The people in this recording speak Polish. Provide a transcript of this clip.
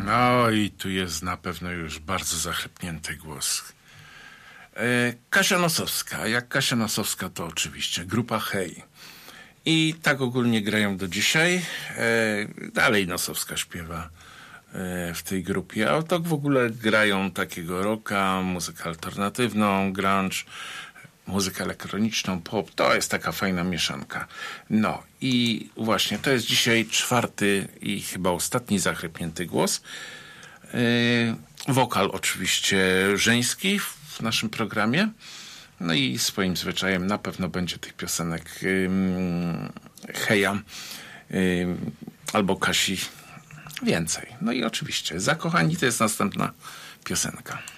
No i tu jest na pewno już bardzo zachrypnięty głos. Kasia Nosowska. Jak Kasia Nosowska, to oczywiście grupa Hej. I tak ogólnie grają do dzisiaj. Dalej Nosowska śpiewa w tej grupie. A tak w ogóle grają takiego rocka, muzykę alternatywną, grunge, muzykę elektroniczną, pop. To jest taka fajna mieszanka. No i właśnie to jest dzisiaj 4. i chyba ostatni zachrypnięty głos. Wokal oczywiście żeński w naszym programie. No i swoim zwyczajem na pewno będzie tych piosenek Heja albo Kasi więcej. No i oczywiście Zakochani to jest następna piosenka.